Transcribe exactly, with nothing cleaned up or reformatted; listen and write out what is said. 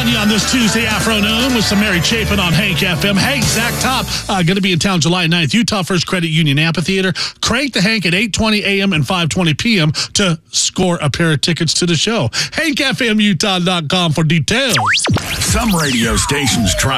you on this Tuesday afternoon with some Mary Chapin on Hank F M. Hey, Zach Top, uh, going to be in town July ninth, Utah First Credit Union Amphitheater. Crank the Hank at eight twenty a.m. and five twenty p.m. to score a pair of tickets to the show. Hank F M Utah dot com for details. Some radio stations try